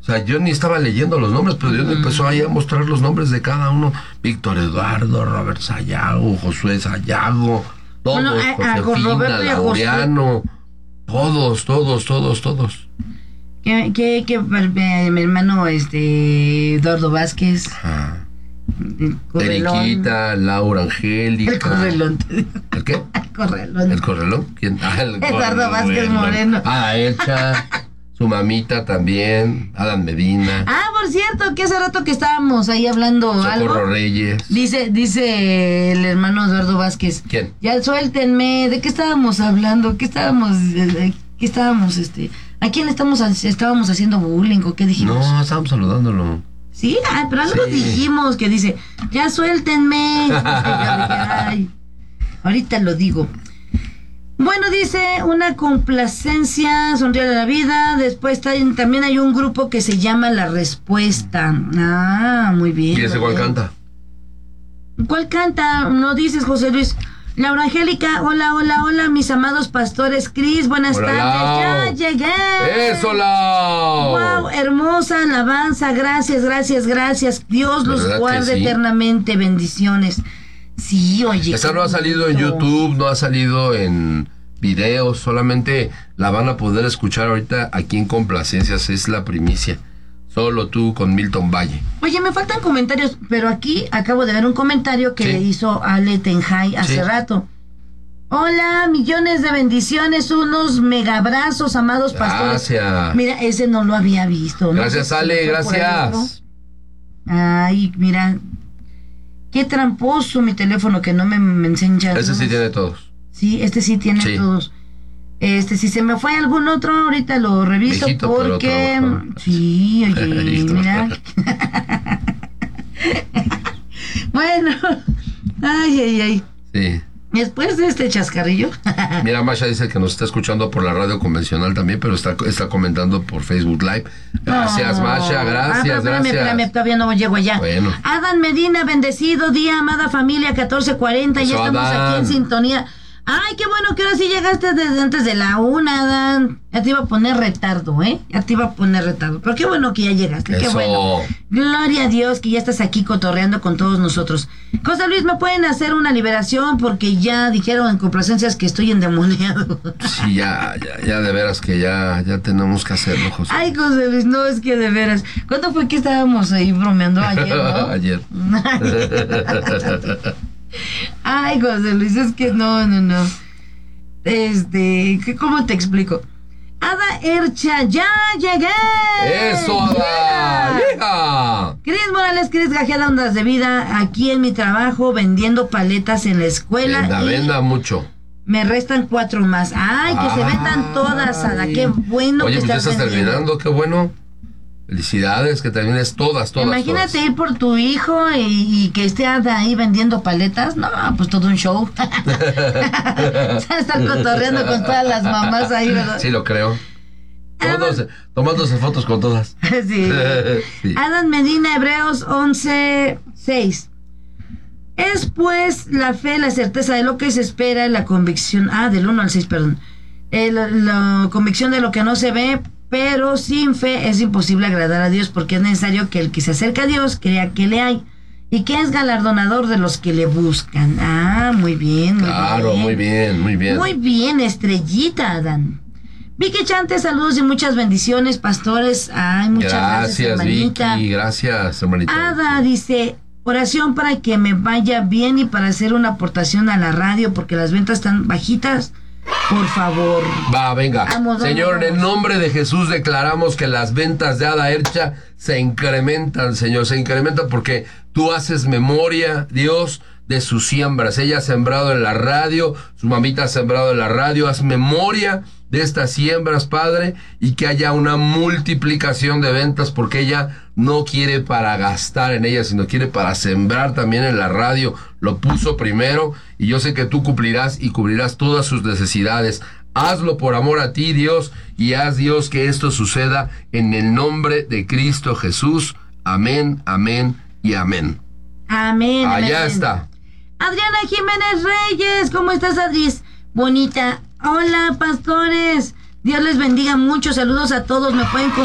sea, yo ni estaba leyendo los nombres, pero Dios me empezó ahí a mostrar los nombres de cada uno. Víctor Eduardo, Robert Sayago, Josué Sayago, todos, Josefina, Laureano, todos. Que mi hermano Eduardo Vázquez. Ajá. Eriquita, Laura Angélica. El Correlón. ¿El qué? El Correlón. ¿El Correlón? ¿Quién? El Eduardo Vázquez Moreno. Elcha, su mamita también, Adán Medina. Por cierto, que hace rato que estábamos ahí hablando Socorro algo. Reyes. Dice el hermano Eduardo Vázquez. ¿Quién? Ya suéltenme, ¿de qué estábamos hablando? ¿Qué estábamos, ¿a quién estábamos haciendo bullying o qué dijimos? No, estábamos saludándolo. Sí, pero algo dijimos que dice, ya suéltenme. Ay, ahorita lo digo. Bueno, dice, una complacencia, sonríe a la vida. Después también hay un grupo que se llama La Respuesta. Muy bien. ¿Y ese cuál canta? ¿Cuál canta? No dices, José Luis. Laura Angélica, hola, mis amados pastores. Cris, buenas tardes. Ya llegué. ¡Eso, Lau! ¡Wow! Hermosa alabanza. Gracias. Dios los guarde eternamente. Bendiciones. Sí, oye. Esa no ha salido en YouTube, no ha salido en videos, solamente la van a poder escuchar ahorita aquí en Complacencias, es la primicia. Solo tú con Milton Valle. Oye, me faltan comentarios, pero aquí acabo de ver un comentario que le hizo Ale Tenjay hace rato. Hola, millones de bendiciones, unos megabrazos, amados pastores. Gracias. Mira, ese no lo había visto. Gracias, Ale, gracias. Ay, mira. Qué tramposo mi teléfono que no me enseña. Ese sí tiene todos. Sí, este sí tiene todos. Si se me fue algún otro, ahorita lo reviso. Viejito, porque... Sí, oye, mira. Bueno. Ay. Sí. Después de este chascarrillo. Mira, Masha dice que nos está escuchando por la radio convencional también, pero está comentando por Facebook Live. Gracias, Masha, gracias. Espérame, todavía no llego allá. Bueno. Adán Medina, bendecido día, amada familia, 1440, ya estamos aquí en sintonía. Ay, qué bueno que ahora sí llegaste desde antes de la 1, Adán. Ya te iba a poner retardo, Pero qué bueno que ya llegaste, qué bueno. Gloria a Dios que ya estás aquí cotorreando con todos nosotros. José Luis, ¿me pueden hacer una liberación? Porque ya dijeron en complacencias que estoy endemoniado. Sí, ya de veras que ya tenemos que hacerlo, José. Ay, José Luis, no, es que de veras. ¿Cuándo fue que estábamos ahí bromeando? Ayer, ¿no? Ayer. Ay, José Luis, es que no. ¿Cómo te explico? Ada Ercha, ya llegué. ¡Eso, Ada! ¡Llega! Cris Morales, Cris Gajeada, Ondas de Vida, aquí en mi trabajo vendiendo paletas en la escuela. Venda mucho. Me restan 4 más. Ay, que se vendan todas, Ada. Qué bueno. Oye, que pues ya estás terminando, qué bueno. Felicidades, que termines todas. Imagínate ir por tu hijo y que esté ahí vendiendo paletas. No, pues todo un show. Estar cotorreando con todas las mamás ahí, ¿verdad? Sí, lo creo. Tomándose fotos con todas. Sí. Adán Medina, Hebreos 11:6. Es pues la fe, la certeza de lo que se espera, la convicción. Del 1 al 6, perdón. La convicción de lo que no se ve. Pero sin fe es imposible agradar a Dios, porque es necesario que el que se acerca a Dios crea que le hay y que es galardonador de los que le buscan. Muy bien. Claro, muy bien. Muy bien, estrellita, Adán. Vicky Chante, saludos y muchas bendiciones, pastores. Muchas gracias, hermanita. Vicky, gracias, hermanita. Ada dice, oración para que me vaya bien y para hacer una aportación a la radio, porque las ventas están bajitas. Por favor. Va, venga. Vamos. En el nombre de Jesús declaramos que las ventas de Ada Ercha se incrementan, Señor. Se incrementan porque tú haces memoria, Dios, de sus siembras. Ella ha sembrado en la radio, su mamita ha sembrado en la radio. Haz memoria de estas siembras, Padre, y que haya una multiplicación de ventas, porque ella no quiere para gastar en ella, sino quiere para sembrar también en la radio. Lo puso primero, y yo sé que tú cumplirás y cubrirás todas sus necesidades. Hazlo por amor a ti, Dios, y haz, Dios, que esto suceda en el nombre de Cristo Jesús. Amén, amén y amén. Amén. Allá está. Adriana Jiménez Reyes, ¿cómo estás, Adris? Bonita. Hola, pastores. Dios les bendiga mucho. Saludos a todos. Me pueden